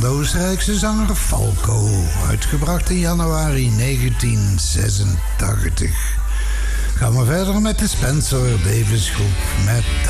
de Oostenrijkse zanger Falco, uitgebracht in januari 1986. Gaan we verder met de Spencer Davis Groep met